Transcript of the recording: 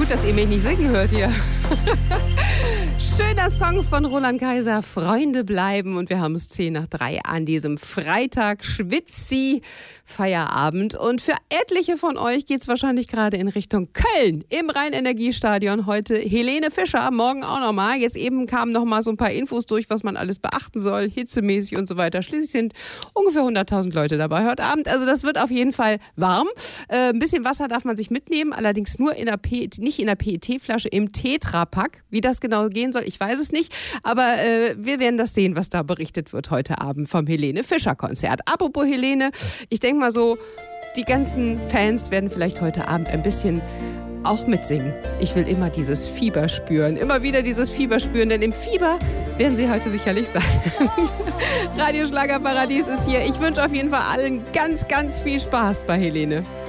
Gut, dass ihr mich nicht singen hört hier. Schöner Song von Roland Kaiser, Freunde bleiben. Und wir haben es 2:10 an diesem Freitag, Schwitzi, Feierabend. Und für etliche von euch geht es wahrscheinlich gerade in Richtung Köln im Rhein-Energie-Stadion. Heute Helene Fischer, morgen auch nochmal. Jetzt eben kamen nochmal so ein paar Infos durch, was man alles beachten soll, hitzemäßig und so weiter. Schließlich sind ungefähr 100.000 Leute dabei heute Abend. Also das wird auf jeden Fall warm. Ein bisschen Wasser darf man sich mitnehmen, allerdings nur nicht in der PET-Flasche, im Tetrapack. Wie das genau gehen soll, ich weiß es nicht. Aber wir werden das sehen, was da berichtet wird heute Abend vom Helene Fischer-Konzert. Apropos Helene, ich denke mal so, die ganzen Fans werden vielleicht heute Abend ein bisschen auch mitsingen. Ich will immer dieses Fieber spüren, immer wieder dieses Fieber spüren, denn im Fieber werden sie heute sicherlich sein. Radio Schlagerparadies ist hier. Ich wünsche auf jeden Fall allen ganz, ganz viel Spaß bei Helene.